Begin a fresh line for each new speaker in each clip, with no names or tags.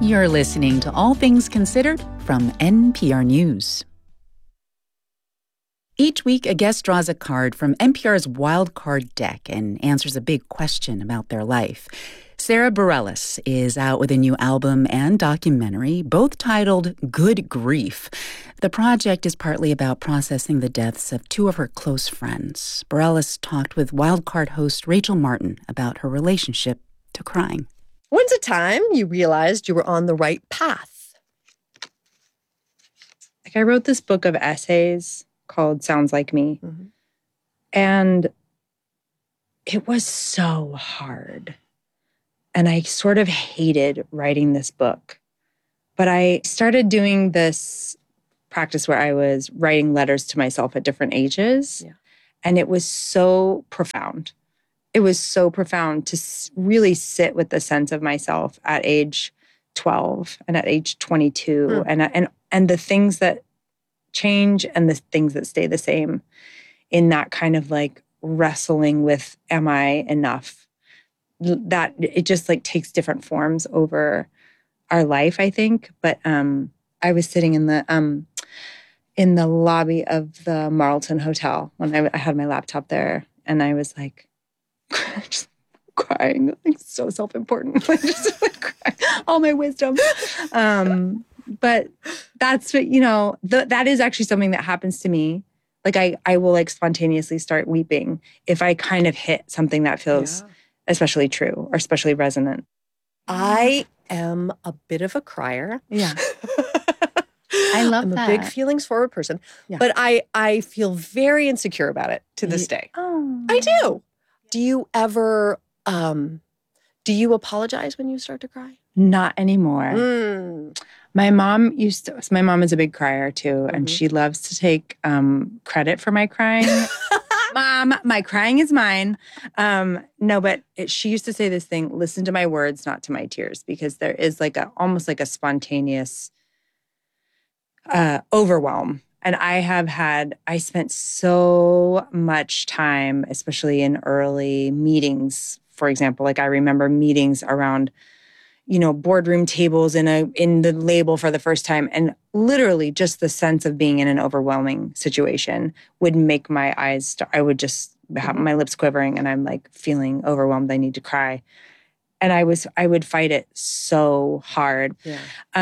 You're listening to All Things Considered from NPR News. Each week, a guest draws a card from NPR's Wild Card deck and answers a big question about their life. Sara Bareilles is out with a new album and documentary, both titled Good Grief. The project is partly about processing the deaths of two of her close friends. Bareilles talked with Wild Card host Rachel Martin about her relationship to crying.
When's the time you realized you were on the right path?
I wrote this book of essays called Sounds Like Me. Mm-hmm. And it was so hard. And I sort of hated writing this book. But I started doing this practice where I was writing letters to myself at different ages. Yeah. And it was so profound. It was so profound to really sit with the sense of myself at age 12 and at age 22 and the things that change and the things that stay the same in that kind of like wrestling with, am I enough? That it just like takes different forms over our life, I think. But I was sitting in the lobby of the Marlton Hotel when I had my laptop there, and I was like, just crying, like so self-important, like just like crying, all my wisdom. But that's what, that is actually something that happens to me. Like I will like spontaneously start weeping if I kind of hit something that feels especially true or especially resonant.
I am a bit of a crier.
Yeah. I love that.
I'm a big feelings forward person. Yeah. But I feel very insecure about it to this day.
Oh.
I do. Do you ever, do you apologize when you start to cry?
Not anymore. My mom is a big crier too, and she loves to take credit for my crying. Mom, my crying is mine. No, but she used to say this thing, listen to my words, not to my tears, because there is like almost like a spontaneous overwhelm. And I spent so much time, especially in early meetings, for example, like I remember meetings around, boardroom tables in the label for the first time. And literally just the sense of being in an overwhelming situation would make my eyes, I would just have my lips quivering and I'm like feeling overwhelmed. I need to cry. And I would fight it so hard. Yeah.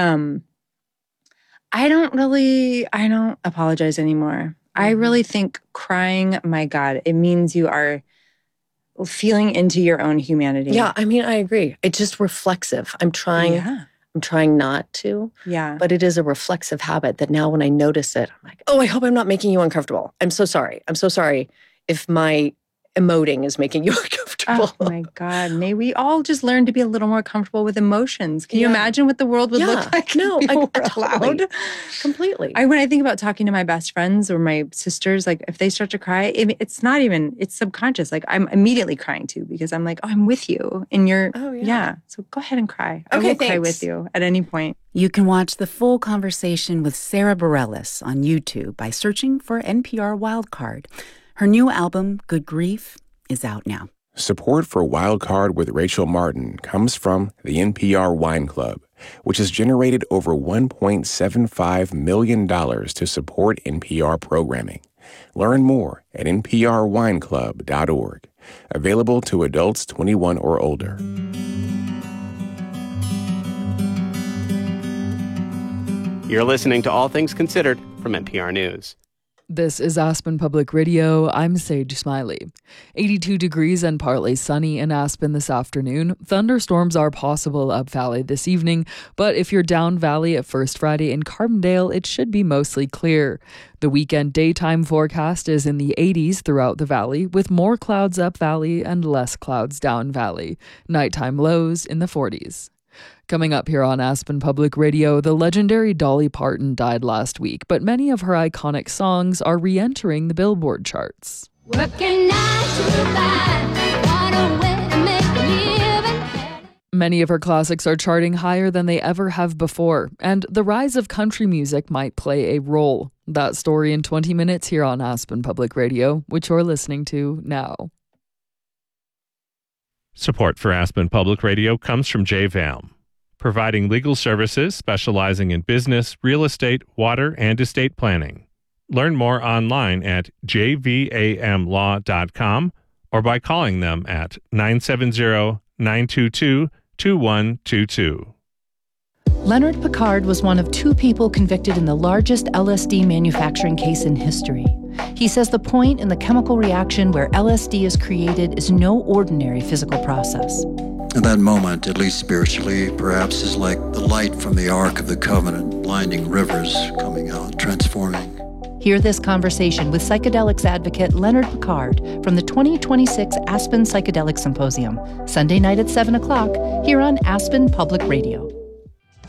I don't apologize anymore. I really think crying, my God, it means you are feeling into your own humanity.
Yeah, I mean, I agree. It's just reflexive. I'm trying not to.
Yeah.
But it is a reflexive habit that now when I notice it, I'm like, oh, I hope I'm not making you uncomfortable. I'm so sorry. I'm so sorry if my emoting is making you uncomfortable.
Oh my God. May we all just learn to be a little more comfortable with emotions. Can you imagine what the world would look like?
No,
allowed?
Completely.
When I think about talking to my best friends or my sisters, like if they start to cry, it's subconscious. Like I'm immediately crying too, because I'm like, oh, I'm with you in your, So go ahead and cry. I will cry with you at any point.
You can watch the full conversation with Sara Bareilles on YouTube by searching for NPR Wildcard. Her new album, Good Grief, is out now.
Support for Wildcard with Rachel Martin comes from the NPR Wine Club, which has generated over $1.75 million to support NPR programming. Learn more at nprwineclub.org. Available to adults 21 or older.
You're listening to All Things Considered from NPR News.
This is Aspen Public Radio. I'm Sage Smiley. 82 degrees and partly sunny in Aspen this afternoon. Thunderstorms are possible up valley this evening, but if you're down valley at First Friday in Carbondale, it should be mostly clear. The weekend daytime forecast is in the 80s throughout the valley, with more clouds up valley and less clouds down valley. Nighttime lows in the 40s. Coming up here on Aspen Public Radio, the legendary Dolly Parton died last week, but many of her iconic songs are re-entering the Billboard charts.
Working 9 to 5, what a way to make a living.
Many of her classics are charting higher than they ever have before, and the rise of country music might play a role. That story in 20 minutes here on Aspen Public Radio, which you're listening to now.
Support for Aspen Public Radio comes from JValm. providing legal services specializing in business, real estate, water, and estate planning. Learn more online at jvamlaw.com or by calling them at 970-922-2122.
Leonard Picard was one of 2 people convicted in the largest LSD manufacturing case in history. He says the point in the chemical reaction where LSD is created is no ordinary physical process.
And that moment, at least spiritually, perhaps is like the light from the Ark of the Covenant, blinding rivers coming out, transforming.
Hear this conversation with psychedelics advocate Leonard Picard from the 2026 Aspen Psychedelic Symposium, Sunday night at 7 o'clock, here on Aspen Public Radio.